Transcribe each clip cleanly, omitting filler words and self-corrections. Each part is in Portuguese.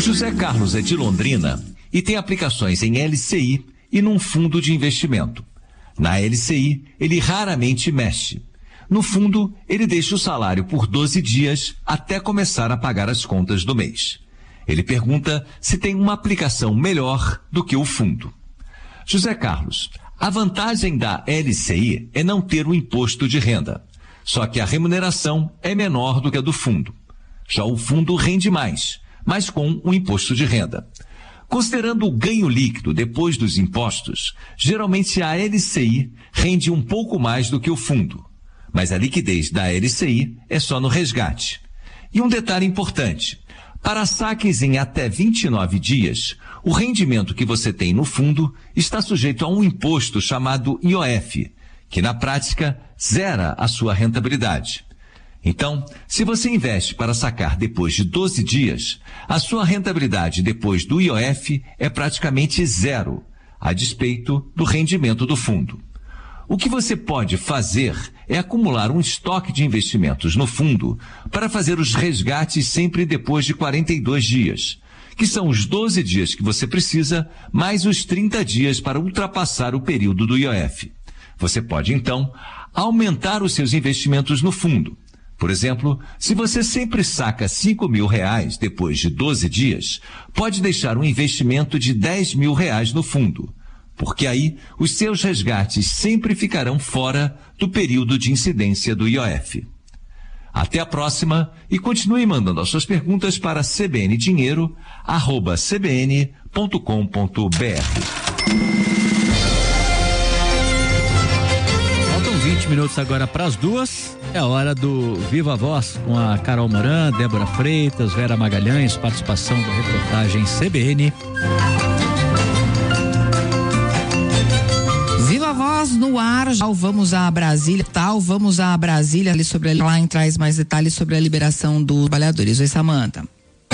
José Carlos é de Londrina e tem aplicações em LCI e num fundo de investimento. Na LCI, ele raramente mexe. No fundo, ele deixa o salário por 12 dias até começar a pagar as contas do mês. Ele pergunta se tem uma aplicação melhor do que o fundo. José Carlos, a vantagem da LCI é não ter o imposto de renda. Só que a remuneração é menor do que a do fundo. Já o fundo rende mais, mas com o imposto de renda. Considerando o ganho líquido depois dos impostos, geralmente a LCI rende um pouco mais do que o fundo. Mas a liquidez da LCI é só no resgate. E um detalhe importante, para saques em até 29 dias, o rendimento que você tem no fundo está sujeito a um imposto chamado IOF, que na prática zera a sua rentabilidade. Então, se você investe para sacar depois de 12 dias, a sua rentabilidade depois do IOF é praticamente zero, a despeito do rendimento do fundo. O que você pode fazer é acumular um estoque de investimentos no fundo para fazer os resgates sempre depois de 42 dias, que são os 12 dias que você precisa, mais os 30 dias para ultrapassar o período do IOF. Você pode, então, aumentar os seus investimentos no fundo. Por exemplo, se você sempre saca R$5.000 depois de 12 dias, pode deixar um investimento de R$10.000 no fundo, porque aí os seus resgates sempre ficarão fora do período de incidência do IOF. Até a próxima e continue mandando as suas perguntas para cbndinheiro@cbn.com.br. 20 minutos agora para as 2, é a hora do Viva Voz com a Carol Moran, Débora Freitas, Vera Magalhães, participação da reportagem CBN. Viva Voz no ar, vamos a Brasília, ali sobre lá em traz mais detalhes sobre a liberação dos trabalhadores. Oi, Samanta.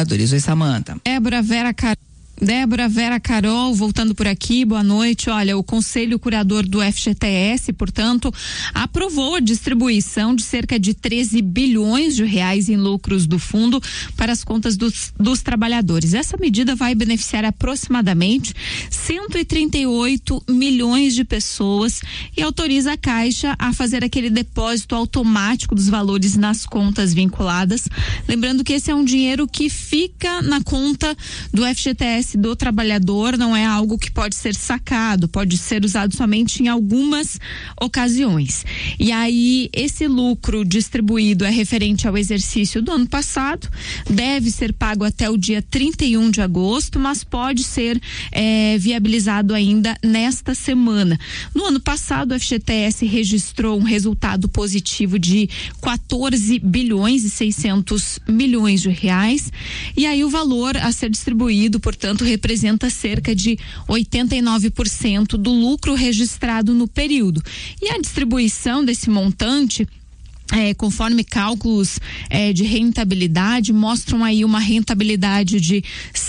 Débora, Vera, Carol, voltando por aqui, boa noite. Olha, o Conselho Curador do FGTS, portanto, aprovou a distribuição de cerca de 13 bilhões de reais em lucros do fundo para as contas dos trabalhadores. Essa medida vai beneficiar aproximadamente 138 milhões de pessoas e autoriza a Caixa a fazer aquele depósito automático dos valores nas contas vinculadas. Lembrando que esse é um dinheiro que fica na conta do FGTS do trabalhador, não é algo que pode ser sacado, pode ser usado somente em algumas ocasiões. E aí, esse lucro distribuído é referente ao exercício do ano passado, deve ser pago até o dia 31 de agosto, mas pode ser viabilizado ainda nesta semana. No ano passado, o FGTS registrou um resultado positivo de 14 bilhões e 600 milhões de reais, e aí o valor a ser distribuído, portanto, representa cerca de 89% do lucro registrado no período. E a distribuição desse montante, conforme cálculos de rentabilidade, mostram aí uma rentabilidade de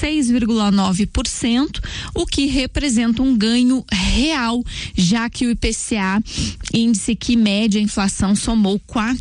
6,9%, o que representa um ganho real, já que o IPCA, índice que mede a inflação, somou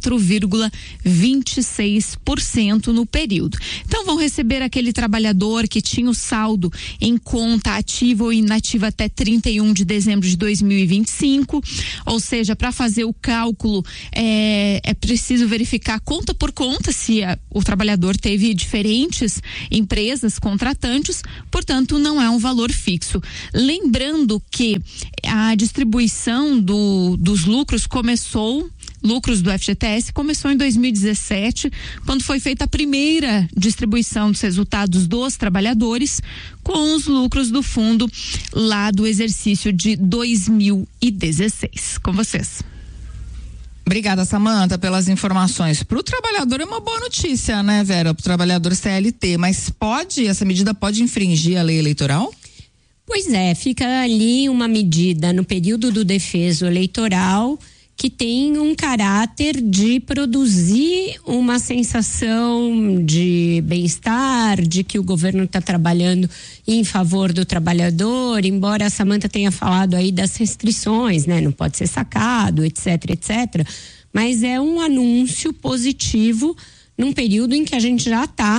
4,26% no período. Então vão receber aquele trabalhador que tinha o saldo em conta ativa ou inativa até 31 de dezembro de 2025, ou seja, para fazer o cálculo é preciso verificar conta por conta se o trabalhador teve diferentes empresas contratantes, portanto não é um valor fixo. Lembrando que a distribuição dos lucros lucros do FGTS começou em 2017, quando foi feita a primeira distribuição dos resultados dos trabalhadores com os lucros do fundo lá do exercício de 2016. Com vocês. Obrigada, Samanta, pelas informações. Para o trabalhador é uma boa notícia, né, Vera? Para o trabalhador CLT, mas essa medida pode infringir a lei eleitoral? Pois é, fica ali uma medida no período do defeso eleitoral que tem um caráter de produzir uma sensação de bem-estar, de que o governo está trabalhando em favor do trabalhador, embora a Samanta tenha falado aí das restrições, né? Não pode ser sacado, etc, etc. Mas é um anúncio positivo num período em que a gente já está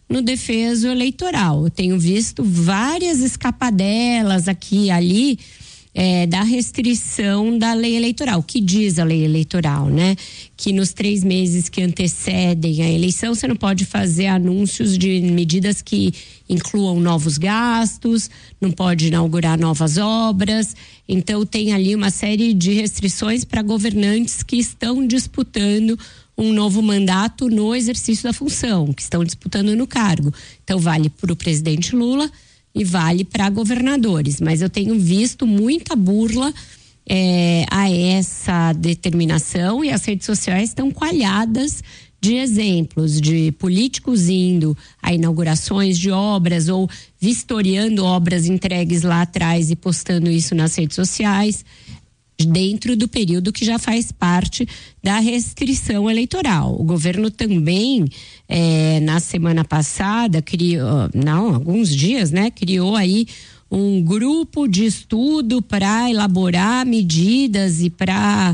no defeso eleitoral. Eu tenho visto várias escapadelas aqui e ali da restrição da lei eleitoral. O que diz a lei eleitoral, né? Que nos 3 meses que antecedem a eleição, você não pode fazer anúncios de medidas que incluam novos gastos, não pode inaugurar novas obras. Então, tem ali uma série de restrições para governantes que estão disputando um novo mandato no exercício da função, que estão disputando no cargo. Então, vale para o presidente Lula e vale para governadores. Mas eu tenho visto muita burla a essa determinação, e as redes sociais estão coalhadas de exemplos de políticos indo a inaugurações de obras ou vistoriando obras entregues lá atrás e postando isso nas redes sociais, dentro do período que já faz parte da restrição eleitoral. O governo também, na semana passada, alguns dias, né, criou aí um grupo de estudo para elaborar medidas e para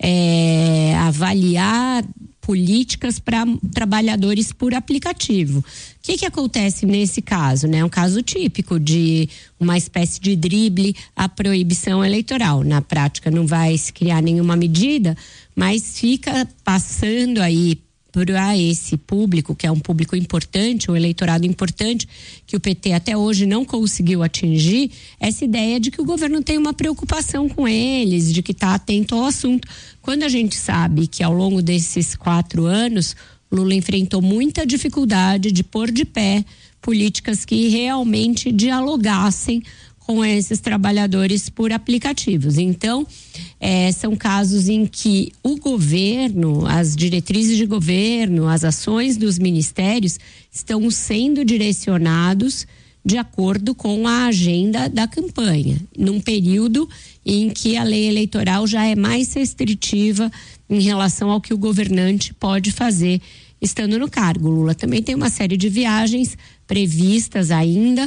avaliar políticas para trabalhadores por aplicativo. O que acontece nesse caso, né? Um caso típico de uma espécie de drible à proibição eleitoral. Na prática não vai se criar nenhuma medida, mas fica passando aí para esse público, que é um público importante, um eleitorado importante, que o PT até hoje não conseguiu atingir, essa ideia de que o governo tem uma preocupação com eles, de que está atento ao assunto. Quando a gente sabe que ao longo desses 4 anos, Lula enfrentou muita dificuldade de pôr de pé políticas que realmente dialogassem com esses trabalhadores por aplicativos. Então, são casos em que o governo, as diretrizes de governo, as ações dos ministérios estão sendo direcionados de acordo com a agenda da campanha, num período em que a lei eleitoral já é mais restritiva em relação ao que o governante pode fazer estando no cargo. Lula também tem uma série de viagens previstas ainda,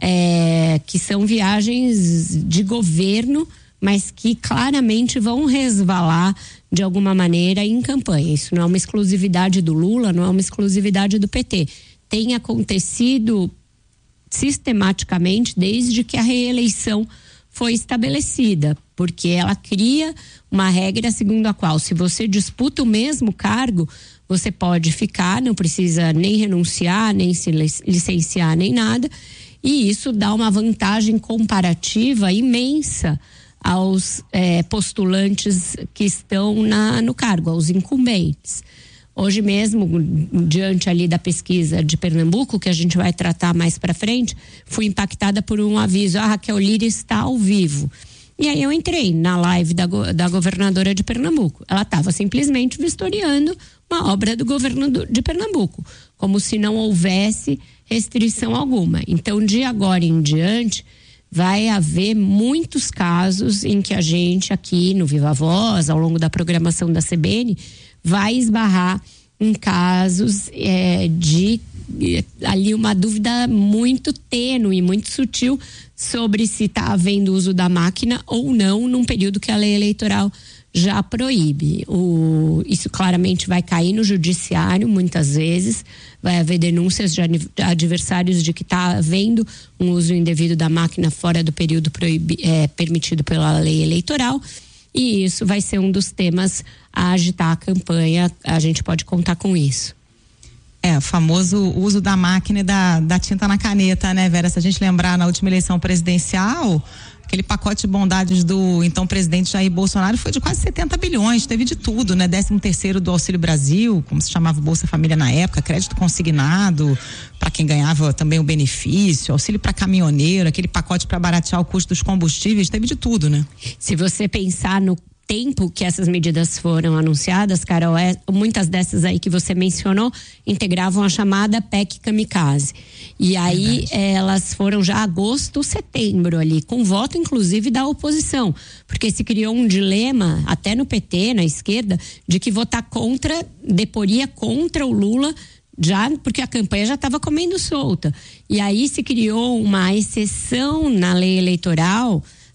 que são viagens de governo, mas que claramente vão resvalar de alguma maneira em campanha. Isso não é uma exclusividade do Lula, não é uma exclusividade do PT. Tem acontecido sistematicamente desde que a reeleição foi estabelecida, porque ela cria uma regra segundo a qual, se você disputa o mesmo cargo, você pode ficar, não precisa nem renunciar, nem se licenciar, nem nada, e isso dá uma vantagem comparativa imensa aos postulantes que estão no cargo, aos incumbentes. Hoje mesmo, diante ali da pesquisa de Pernambuco, que a gente vai tratar mais para frente, fui impactada por um aviso: a Raquel Lira está ao vivo. E aí eu entrei na live da governadora de Pernambuco. Ela estava simplesmente vistoriando uma obra do governo de Pernambuco, como se não houvesse restrição alguma. Então, de agora em diante, vai haver muitos casos em que a gente aqui no Viva Voz, ao longo da programação da CBN, vai esbarrar em casos de ali uma dúvida muito tênue, muito sutil sobre se está havendo uso da máquina ou não num período que a lei eleitoral já proíbe. Isso claramente vai cair no judiciário muitas vezes, vai haver denúncias de adversários de que está havendo um uso indevido da máquina fora do período permitido pela lei eleitoral, e isso vai ser um dos temas a agitar a campanha. A gente pode contar com isso. O famoso uso da máquina e da tinta na caneta, né, Vera? Se a gente lembrar, na última eleição presidencial, aquele pacote de bondades do então presidente Jair Bolsonaro foi de quase 70 bilhões, teve de tudo, né? 13º do Auxílio Brasil, como se chamava Bolsa Família na época, crédito consignado para quem ganhava também o benefício, auxílio para caminhoneiro, aquele pacote para baratear o custo dos combustíveis, teve de tudo, né? Se você pensar no tempo que essas medidas foram anunciadas, Carol, muitas dessas aí que você mencionou integravam a chamada PEC Kamikaze. E aí elas foram já agosto, setembro ali, com voto inclusive da oposição, porque se criou um dilema até no PT, na esquerda, de que votar contra deporia contra o Lula, já porque a campanha já estava comendo solta. E aí se criou uma exceção na lei eleitoral,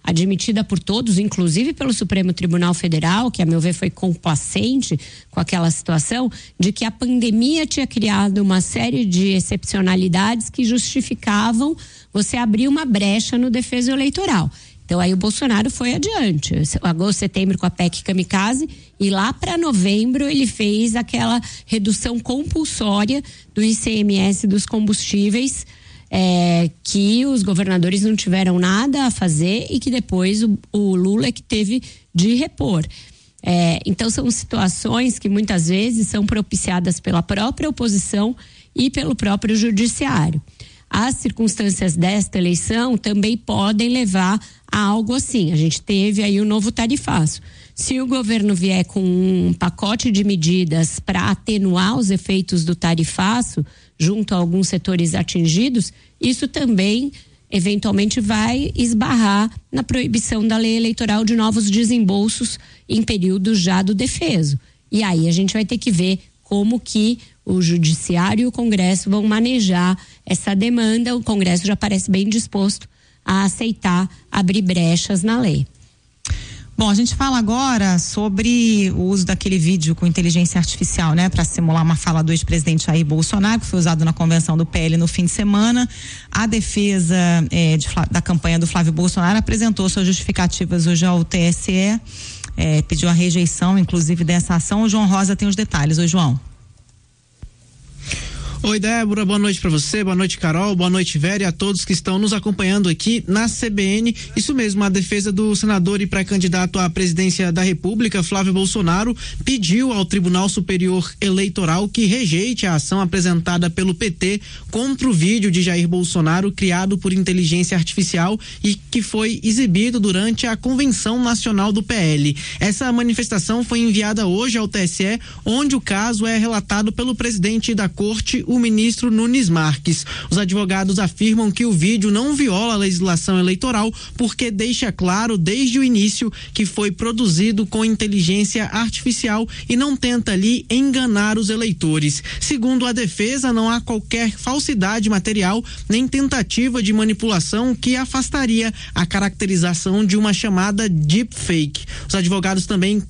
admitida por todos, inclusive pelo Supremo Tribunal Federal, que a meu ver foi complacente com aquela situação, de que a pandemia tinha criado uma série de excepcionalidades que justificavam você abrir uma brecha no defeso eleitoral. Então aí o Bolsonaro foi adiante, agosto, setembro com a PEC Kamikaze, e lá para novembro ele fez aquela redução compulsória do ICMS dos combustíveis, que os governadores não tiveram nada a fazer e que depois o Lula é que teve de repor. Então são situações que muitas vezes são propiciadas pela própria oposição e pelo próprio judiciário. As circunstâncias desta eleição também podem levar a algo assim. A gente teve aí o novo tarifaço. Se o governo vier com um pacote de medidas para atenuar os efeitos do tarifaço junto a alguns setores atingidos, isso também eventualmente vai esbarrar na proibição da lei eleitoral de novos desembolsos em período já do defeso. E aí a gente vai ter que ver como que o Judiciário e o Congresso vão manejar essa demanda. O Congresso já parece bem disposto a aceitar abrir brechas na lei. Bom, a gente fala agora sobre o uso daquele vídeo com inteligência artificial, né, para simular uma fala do ex-presidente Jair Bolsonaro, que foi usado na convenção do PL no fim de semana. A defesa da campanha do Flávio Bolsonaro apresentou suas justificativas hoje ao TSE, pediu a rejeição, inclusive, dessa ação. O João Rosa tem os detalhes. Oi, João. Oi, Débora, boa noite para você, boa noite, Carol, boa noite, Vera, e a todos que estão nos acompanhando aqui na CBN. Isso mesmo, a defesa do senador e pré-candidato à presidência da República, Flávio Bolsonaro, pediu ao Tribunal Superior Eleitoral que rejeite a ação apresentada pelo PT contra o vídeo de Jair Bolsonaro criado por inteligência artificial e que foi exibido durante a Convenção Nacional do PL. Essa manifestação foi enviada hoje ao TSE, onde o caso é relatado pelo presidente da Corte, o ministro Nunes Marques. Os advogados afirmam que o vídeo não viola a legislação eleitoral porque deixa claro desde o início que foi produzido com inteligência artificial e não tenta ali enganar os eleitores. Segundo a defesa, não há qualquer falsidade material nem tentativa de manipulação que afastaria a caracterização de uma chamada deepfake. Os advogados também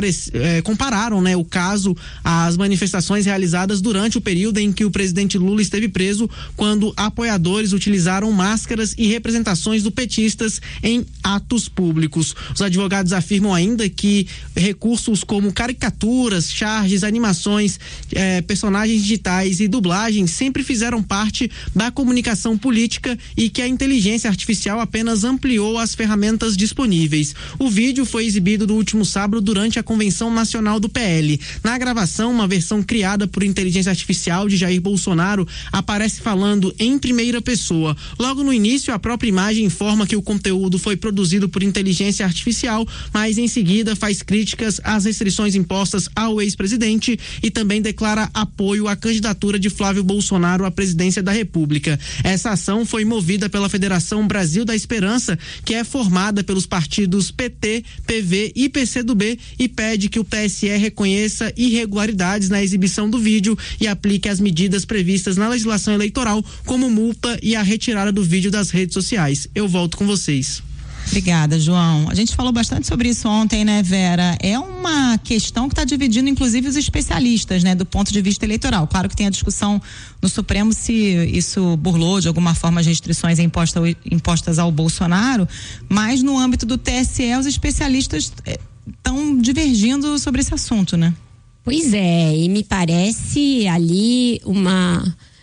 compararam, o caso às manifestações realizadas durante o período em que o presidente Lula esteve preso, quando apoiadores utilizaram máscaras e representações do petistas em atos públicos. Os advogados afirmam ainda que recursos como caricaturas, charges, animações, personagens digitais e dublagem sempre fizeram parte da comunicação política e que a inteligência artificial apenas ampliou as ferramentas disponíveis. O vídeo foi exibido no último sábado durante a Convenção Nacional do PL. Na gravação, uma versão criada por inteligência artificial de Jair Bolsonaro aparece falando em primeira pessoa. Logo no início, a própria imagem informa que o conteúdo foi produzido por inteligência artificial, mas em seguida faz críticas às restrições impostas ao ex-presidente e também declara apoio à candidatura de Flávio Bolsonaro à presidência da República. Essa ação foi movida pela Federação Brasil da Esperança, que é formada pelos partidos PT, PV e PCdoB, e pede que o TSE reconheça irregularidades na exibição do vídeo e aplique as medidas previstas na legislação eleitoral, como multa e a retirada do vídeo das redes sociais. Eu volto com vocês. Obrigada, João. A gente falou bastante sobre isso ontem, né, Vera? É uma questão que está dividindo, inclusive, os especialistas, né, do ponto de vista eleitoral. Claro que tem a discussão no Supremo se isso burlou de alguma forma as restrições impostas ao Bolsonaro, mas no âmbito do TSE, os especialistas estão divergindo sobre esse assunto, né? Pois é, e me parece ali uma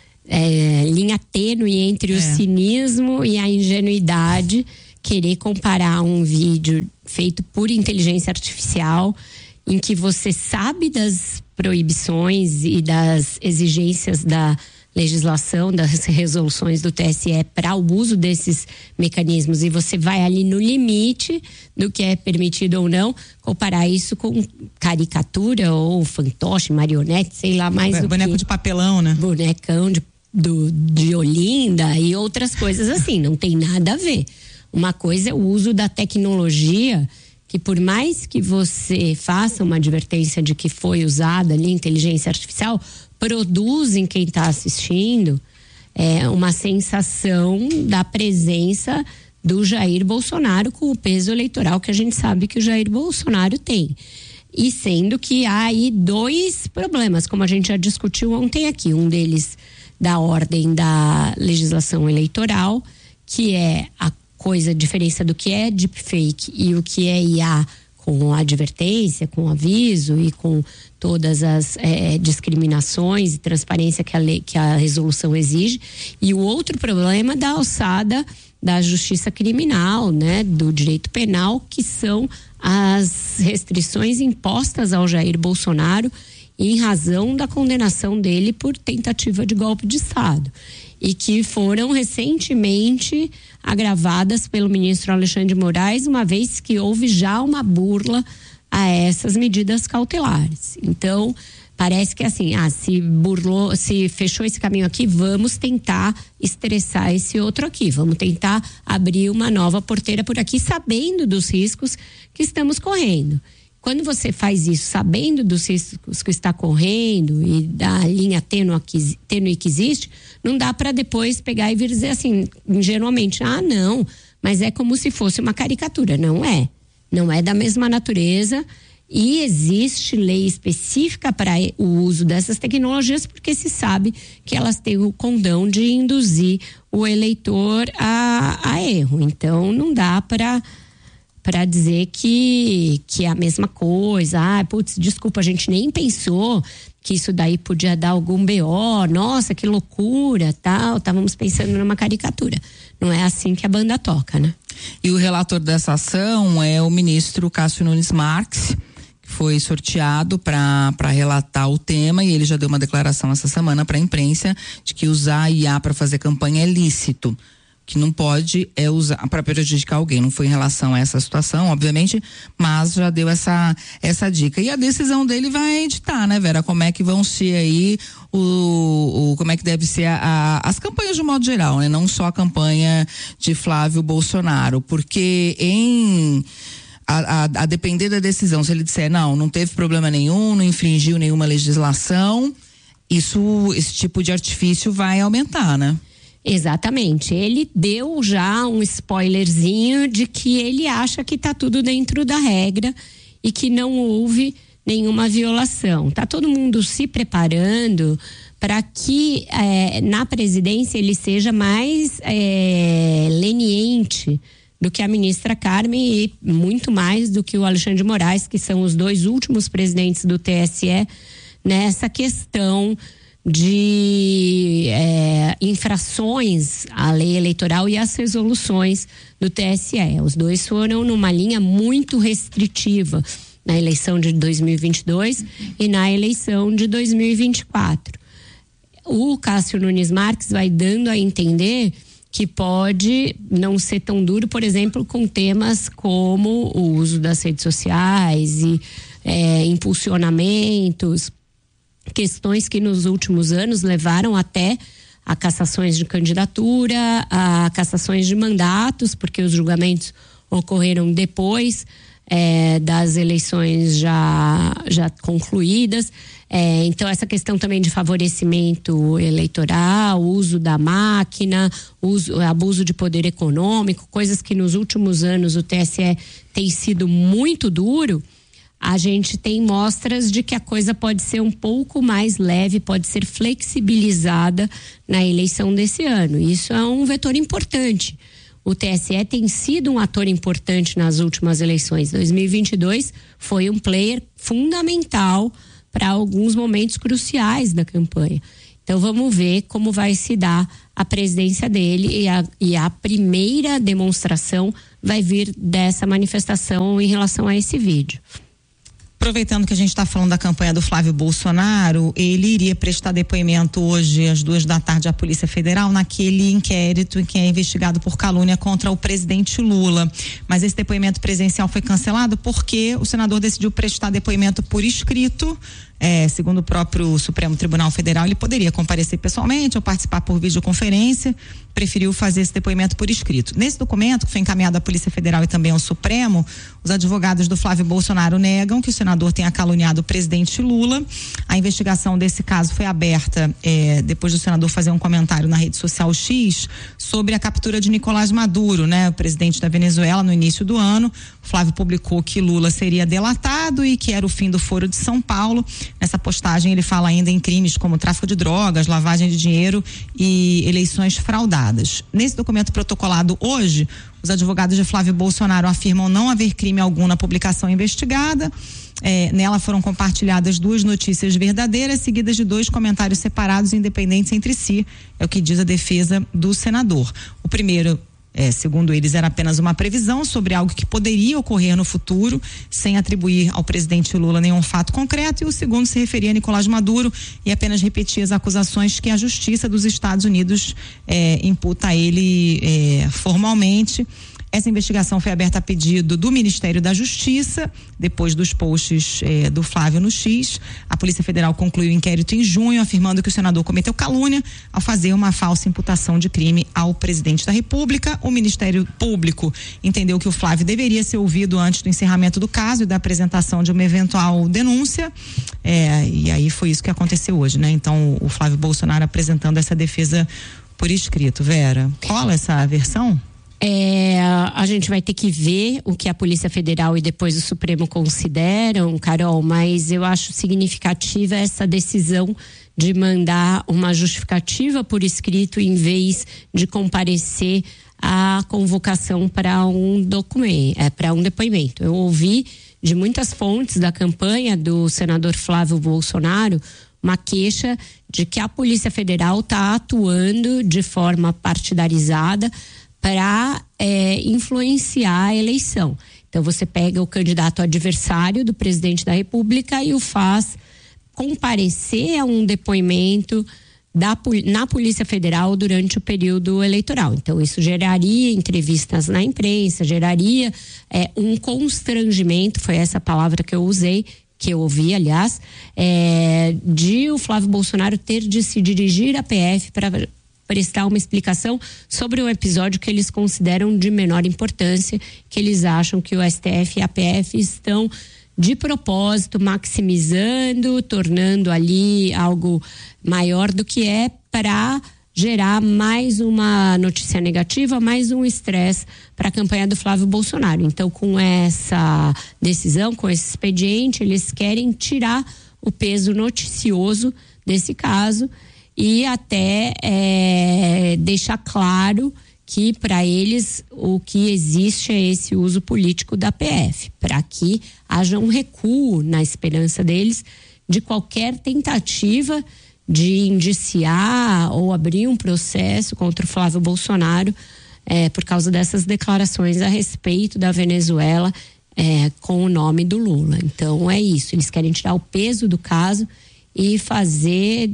linha tênue entre o cinismo e a ingenuidade, querer comparar um vídeo feito por inteligência artificial, em que você sabe das proibições e das exigências da legislação, das resoluções do TSE para o uso desses mecanismos, e você vai ali no limite do que é permitido ou não, comparar isso com caricatura ou fantoche, marionete, sei lá mais o que. Boneco de papelão, né? Bonecão de Olinda e outras coisas assim, não tem nada a ver. Uma coisa é o uso da tecnologia, que por mais que você faça uma advertência de que foi usada ali inteligência artificial, produz em quem está assistindo uma sensação da presença do Jair Bolsonaro, com o peso eleitoral que a gente sabe que o Jair Bolsonaro tem. E sendo que há aí 2 problemas, como a gente já discutiu ontem aqui. Um deles da ordem da legislação eleitoral, que é a diferença do que é deepfake e o que é IA, com advertência, com aviso e com todas as discriminações e transparência que a resolução exige. E o outro problema da alçada da justiça criminal, né, do direito penal, que são as restrições impostas ao Jair Bolsonaro em razão da condenação dele por tentativa de golpe de Estado, e que foram recentemente agravadas pelo ministro Alexandre de Moraes, uma vez que houve já uma burla a essas medidas cautelares. Então, parece que assim, se fechou esse caminho aqui, vamos tentar estressar esse outro aqui, vamos tentar abrir uma nova porteira por aqui, sabendo dos riscos que estamos correndo. Quando você faz isso sabendo dos riscos que está correndo e da linha tênue que existe, não dá para depois pegar e vir dizer assim, ingenuamente, não, mas é como se fosse uma caricatura. Não é. Não é da mesma natureza e existe lei específica para o uso dessas tecnologias, porque se sabe que elas têm o condão de induzir o eleitor a erro. Então, não dá para dizer que é a mesma coisa. Desculpa, a gente nem pensou que isso daí podia dar algum BO, nossa, que loucura, tal, estávamos pensando numa caricatura. Não é assim que a banda toca, né? E o relator dessa ação é o ministro Cássio Nunes Marques, que foi sorteado para relatar o tema, e ele já deu uma declaração essa semana para a imprensa de que usar IA para fazer campanha é lícito. Que não pode usar para prejudicar alguém. Não foi em relação a essa situação, obviamente, mas já deu essa dica. E a decisão dele vai ditar, né, Vera? Como é que vão ser aí como é que deve ser as campanhas de um modo geral, né? Não só a campanha de Flávio Bolsonaro, porque a depender da decisão, se ele disser não teve problema nenhum, não infringiu nenhuma legislação, esse tipo de artifício vai aumentar, né? Exatamente. Ele deu já um spoilerzinho de que ele acha que está tudo dentro da regra e que não houve nenhuma violação. Tá todo mundo se preparando para que na presidência ele seja mais leniente do que a ministra Carmen e muito mais do que o Alexandre de Moraes, que são os 2 últimos presidentes do TSE, nessa questão de infrações à lei eleitoral e às resoluções do TSE. Os 2 foram numa linha muito restritiva na eleição de 2022 e na eleição de 2024. O Cássio Nunes Marques vai dando a entender que pode não ser tão duro, por exemplo, com temas como o uso das redes sociais e impulsionamentos, questões que nos últimos anos levaram até a cassações de candidatura, a cassações de mandatos, porque os julgamentos ocorreram depois das eleições já concluídas. Então, essa questão também de favorecimento eleitoral, uso da máquina, abuso de poder econômico, coisas que nos últimos anos o TSE tem sido muito duro. A gente tem mostras de que a coisa pode ser um pouco mais leve, pode ser flexibilizada na eleição desse ano. Isso é um vetor importante. O TSE tem sido um ator importante nas últimas eleições. 2022 foi um player fundamental para alguns momentos cruciais da campanha. Então vamos ver como vai se dar a presidência dele e a primeira demonstração vai vir dessa manifestação em relação a esse vídeo. Aproveitando que a gente está falando da campanha do Flávio Bolsonaro, ele iria prestar depoimento hoje às 14h à Polícia Federal naquele inquérito em que é investigado por calúnia contra o presidente Lula. Mas esse depoimento presencial foi cancelado porque o senador decidiu prestar depoimento por escrito segundo o próprio Supremo Tribunal Federal, ele poderia comparecer pessoalmente ou participar por videoconferência, preferiu fazer esse depoimento por escrito. Nesse documento, que foi encaminhado à Polícia Federal e também ao Supremo, os advogados do Flávio Bolsonaro negam que o senador tenha caluniado o presidente Lula. A investigação desse caso foi aberta depois do senador fazer um comentário na rede social X sobre a captura de Nicolás Maduro, né, o presidente da Venezuela, no início do ano. O Flávio publicou que Lula seria delatado e que era o fim do Foro de São Paulo. Nessa postagem ele fala ainda em crimes como tráfico de drogas, lavagem de dinheiro e eleições fraudadas. Nesse documento protocolado hoje, os advogados de Flávio Bolsonaro afirmam não haver crime algum na publicação investigada. Nela foram compartilhadas 2 notícias verdadeiras, seguidas de 2 comentários separados e independentes entre si. É o que diz a defesa do senador. O primeiro, segundo eles, era apenas uma previsão sobre algo que poderia ocorrer no futuro, sem atribuir ao presidente Lula nenhum fato concreto, e o segundo se referia a Nicolás Maduro e apenas repetia as acusações que a Justiça dos Estados Unidos imputa a ele formalmente. Essa investigação foi aberta a pedido do Ministério da Justiça, depois dos posts do Flávio no X. A Polícia Federal concluiu o inquérito em junho, afirmando que o senador cometeu calúnia ao fazer uma falsa imputação de crime ao presidente da República. O Ministério Público entendeu que o Flávio deveria ser ouvido antes do encerramento do caso e da apresentação de uma eventual denúncia. E aí foi isso que aconteceu hoje, né? Então, o Flávio Bolsonaro apresentando essa defesa por escrito. Vera, cola essa versão? A gente vai ter que ver o que a Polícia Federal e depois o Supremo consideram, Carol, mas eu acho significativa essa decisão de mandar uma justificativa por escrito em vez de comparecer à convocação para um depoimento. Eu ouvi de muitas fontes da campanha do senador Flávio Bolsonaro uma queixa de que a Polícia Federal está atuando de forma partidarizada para influenciar a eleição. Então você pega o candidato adversário do presidente da República e o faz comparecer a um depoimento na Polícia Federal durante o período eleitoral. Então isso geraria entrevistas na imprensa, geraria um constrangimento, foi essa palavra que eu usei, que eu ouvi, aliás, de o Flávio Bolsonaro ter de se dirigir à PF para prestar uma explicação sobre um episódio que eles consideram de menor importância, que eles acham que o STF e a PF estão de propósito maximizando, tornando ali algo maior do que é, para gerar mais uma notícia negativa, mais um estresse para a campanha do Flávio Bolsonaro. Então, com essa decisão, com esse expediente, eles querem tirar o peso noticioso desse caso e até deixar claro que para eles o que existe é esse uso político da PF, para que haja um recuo na esperança deles de qualquer tentativa de indiciar ou abrir um processo contra o Flávio Bolsonaro por causa dessas declarações a respeito da Venezuela com o nome do Lula. Então é isso, eles querem tirar o peso do caso e fazer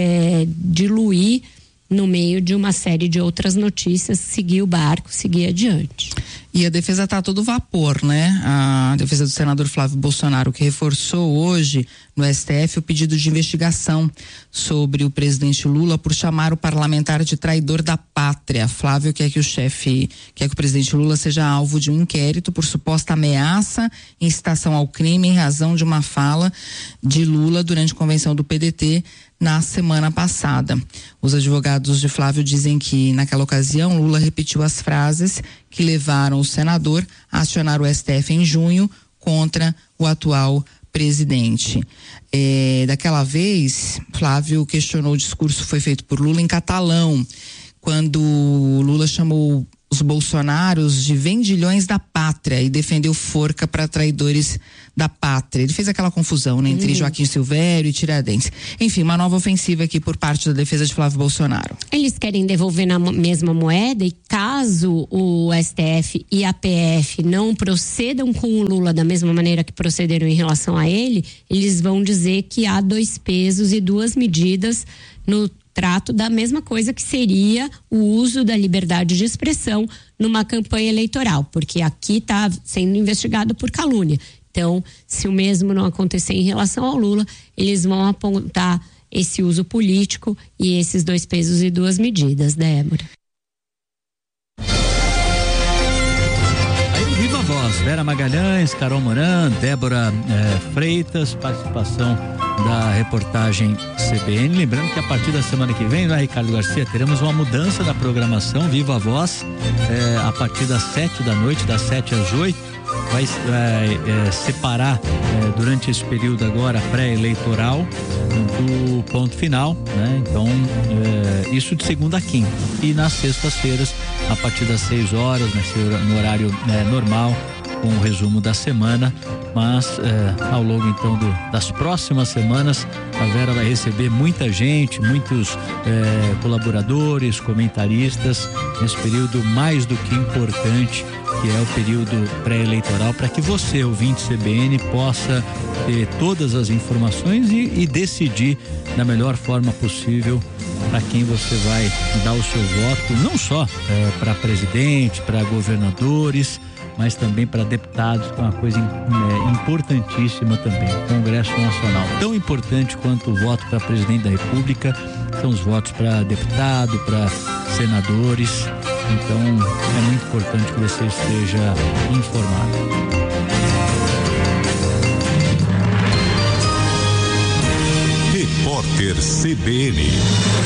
diluir no meio de uma série de outras notícias, seguir o barco, seguir adiante. E a defesa está a todo vapor, né? A defesa do senador Flávio Bolsonaro, que reforçou hoje no STF o pedido de investigação sobre o presidente Lula por chamar o parlamentar de traidor da pátria. Flávio quer que o presidente Lula seja alvo de um inquérito por suposta ameaça, incitação ao crime em razão de uma fala de Lula durante a convenção do PDT na semana passada. Os advogados de Flávio dizem que naquela ocasião Lula repetiu as frases que levaram o senador a acionar o STF em junho contra o atual presidente. Daquela vez, Flávio questionou o discurso que foi feito por Lula em catalão, quando Lula chamou os bolsonaros de vendilhões da pátria e defendeu forca para traidores da pátria. Ele fez aquela confusão, né, entre Joaquim Silvério e Tiradentes. Enfim, uma nova ofensiva aqui por parte da defesa de Flávio Bolsonaro. Eles querem devolver na mesma moeda e caso o STF e a PF não procedam com o Lula da mesma maneira que procederam em relação a ele, eles vão dizer que há 2 pesos e 2 medidas no trato da mesma coisa que seria o uso da liberdade de expressão numa campanha eleitoral, porque aqui está sendo investigado por calúnia. Então, se o mesmo não acontecer em relação ao Lula, eles vão apontar esse uso político e esses 2 pesos e 2 medidas, Débora. Aí, viva a voz, Vera Magalhães, Carol Moran, Débora Freitas, participação da reportagem CBN. Lembrando que a partir da semana que vem, né, Ricardo Garcia, teremos uma mudança da programação Viva a Voz, a partir das 7 da noite, das 7 às 8. Vai separar durante esse período agora pré-eleitoral do ponto final, né? Então, isso de segunda a quinta. E nas sextas-feiras, a partir das 6 horas, no horário normal, com o resumo da semana, mas ao longo então das próximas semanas a Vera vai receber muita gente, muitos colaboradores, comentaristas nesse período mais do que importante, que é o período pré-eleitoral, para que você, ouvinte CBN, possa ter todas as informações e decidir da melhor forma possível para quem você vai dar o seu voto, não só para presidente, para governadores, mas também para deputados, que é uma coisa importantíssima também. O Congresso Nacional, tão importante quanto o voto para presidente da República, são os votos para deputado, para senadores. Então, é muito importante que você esteja informado. Repórter CBN.